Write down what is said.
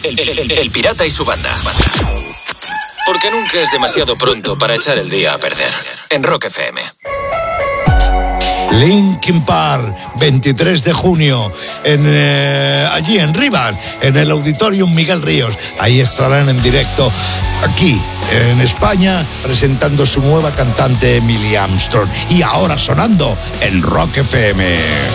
El Pirata y su banda. Porque nunca es demasiado pronto para echar el día a perder. En Rock FM. Linkin Park, 23 de junio, allí en Rivas, en el Auditorium Miguel Ríos. Ahí estarán en directo, aquí en España, presentando su nueva cantante Emily Armstrong. Y ahora sonando en Rock FM.